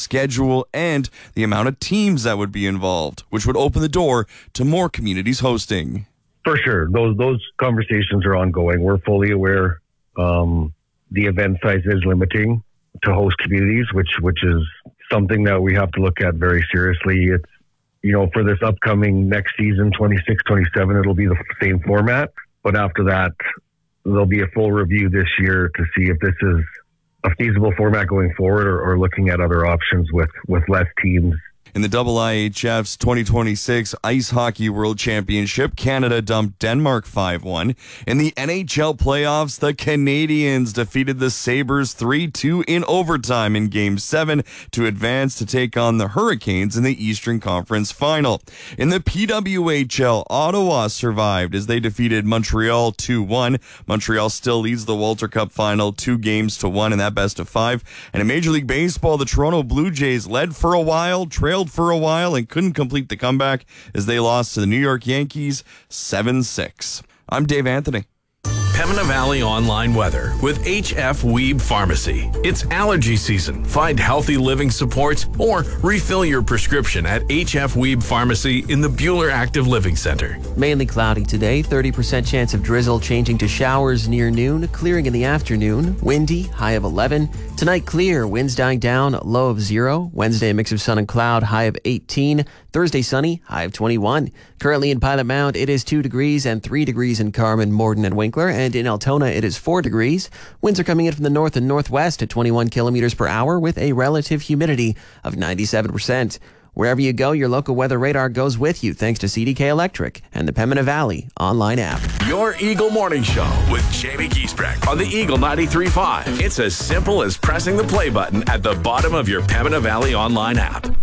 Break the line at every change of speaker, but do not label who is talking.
schedule, and the amount of teams that would be involved, which would open the door to more communities hosting.
For sure. Those conversations are ongoing. We're fully aware the event size is limiting to host communities, which is something that we have to look at very seriously. It's, for this upcoming next season, 26-27, it'll be the same format. But after that, there'll be a full review this year to see if this is a feasible format going forward or looking at other options with less teams.
In the IIHF's 2026 Ice Hockey World Championship, Canada dumped Denmark 5-1. In the NHL playoffs, the Canadiens defeated the Sabres 3-2 in overtime in Game 7 to advance to take on the Hurricanes in the Eastern Conference Final. In the PWHL, Ottawa survived as they defeated Montreal 2-1. Montreal still leads the Walter Cup Final 2-1 in that best of 5. And in Major League Baseball, the Toronto Blue Jays led for a while, trailed for a while, and couldn't complete the comeback as they lost to the New York Yankees 7-6. I'm Dave Anthony.
Pembina Valley Online Weather with HF Weeb Pharmacy. It's allergy season. Find healthy living supports or refill your prescription at HF Weeb Pharmacy in the Bueller Active Living Center.
Mainly cloudy today, 30% chance of drizzle changing to showers near noon, clearing in the afternoon, windy, high of 11. Tonight clear, winds dying down, low of 0. Wednesday a mix of sun and cloud, high of 18. Thursday sunny, high of 21. Currently in Pilot Mound, it is 2 degrees and 3 degrees in Carmen, Morden, and Winkler. And in Altona, it is 4 degrees. Winds are coming in from the north and northwest at 21 kilometers per hour with a relative humidity of 97%. Wherever you go, your local weather radar goes with you thanks to CDK Electric and the Pembina Valley online app.
Your Eagle Morning Show with Jamie Giesbrecht on the Eagle 93.5. It's as simple as pressing the play button at the bottom of your Pembina Valley online app.